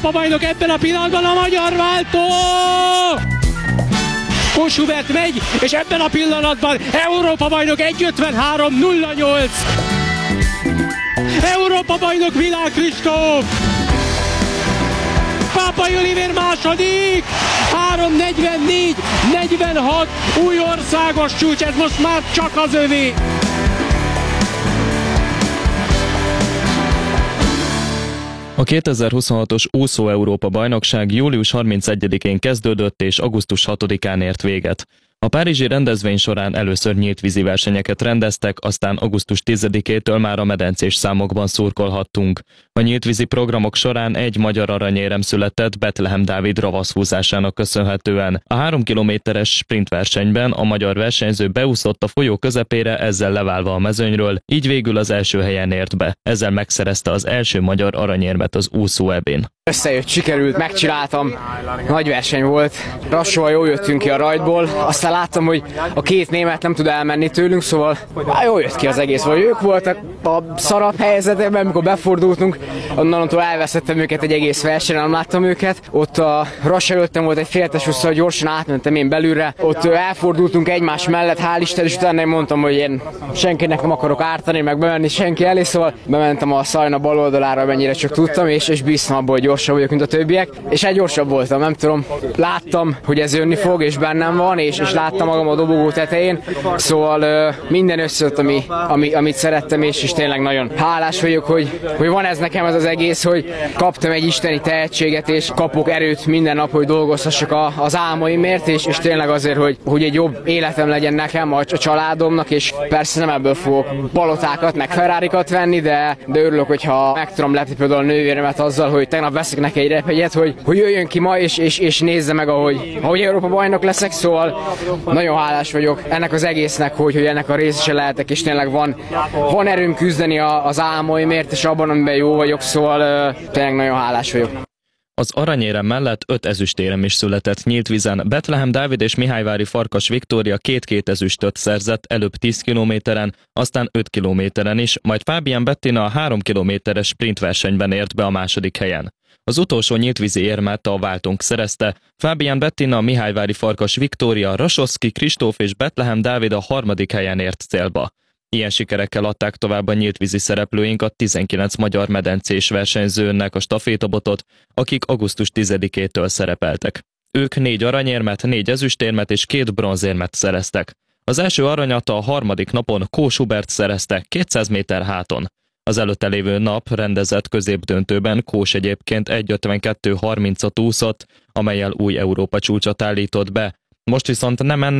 Európa-bajnok ebben a pillanatban a magyar váltó! Kósubert megy, és ebben a pillanatban Európa-bajnok 1.53.08! Európa-bajnok Világ Kristóf! Pápai Olivér második! 3.44.46 új országos csúcs, ez most már csak az övé! A 2026-os úszó Európa-bajnokság július 31-én kezdődött és augusztus 6-án ért véget. A párizsi rendezvény során először nyílt vízi versenyeket rendeztek, aztán augusztus 10-től már a medencés számokban szurkolhattunk. A nyílt vízi programok során egy magyar aranyérem született Betlehem Dávid ravaszhúzásának köszönhetően. A 3 kilométeres sprintversenyben a magyar versenyző beúszott a folyó közepére, ezzel leválva a mezőnyről, így végül az első helyen ért be. Ezzel megszerezte az első magyar aranyérmet az úszó EB-n. Összejött, sikerült, megcsináltam, nagy verseny volt, lassan jól jöttünk ki a rajtból, aztán láttam, hogy a két német nem tud elmenni tőlünk, szóval jól jött ki az egész, vagy ők voltak a szarabb helyzetben, amikor befordultunk, onnantól elveszettem őket egy egész versenyen, nem láttam őket, ott a Rassa előttem volt egy féltes vissza, gyorsan átmentem én belülre, ott elfordultunk egymás mellett, hál' Isten, és utána én mondtam, hogy én senkinek nem akarok ártani, meg bemenni senki elé, szóval bementem a Szajna bal oldalára, mennyire csak tudtam, és bíztam abban, hogy gyorsabb vagyok, mint a többiek, és gyorsabb voltam, nem tudom, láttam, hogy ez jönni fog, és bennem van, és láttam magam a dobogó tetején, szóval minden összejött, amit szerettem, és tényleg nagyon hálás vagyok, hogy van ez nekem ez az egész, hogy kaptam egy isteni tehetséget, és kapok erőt minden nap, hogy dolgozhassak az álmaimért, és tényleg azért, hogy egy jobb életem legyen nekem, a családomnak, és persze nem ebből fogok palotákat, meg Ferrarikat venni, de örülök, hogyha meg tudom lepni például a nővéremet azzal, hogy tegnap veszek neki egy repjegyet, hogy jöjjön ki ma, és nézze meg, ahogy Európa bajnok leszek, szóval nagyon hálás vagyok ennek az egésznek, hogy ennek a részese lehetek, és tényleg van erőm küzdeni az álmaimért, és abban, amiben jó vagyok, szóval tényleg nagyon hálás vagyok. Az aranyérem mellett 5 ezüstérem is született nyílt vízen. Betlehem Dávid és Mihályvári Farkas Viktória 2 ezüstöt szerzett, előbb 10 kilométeren, aztán 5 kilométeren is, majd Fábián Bettina a 3 kilométeres sprintversenyben ért be a második helyen. Az utolsó nyíltvízi érmet a váltónk szerezte, Fábián Bettina, Mihályvári Farkas Viktória, Rasoszki Kristóf és Betlehem Dávid a 3. helyen ért célba. Ilyen sikerekkel adták tovább a nyíltvízi szereplőink a 19 magyar medencés versenyzőnek a stafétabotot, akik augusztus 10-től szerepeltek. Ők 4 aranyérmet, 4 ezüstérmet és 2 bronzérmet szereztek. Az első aranyat a harmadik napon Kósubert szerezte 200 méter háton. Az előtte lévő nap rendezett középdöntőben Kós egyébként 1.52.30-at úszott, amellyel új Európa csúcsot állított be. Most viszont nem ennek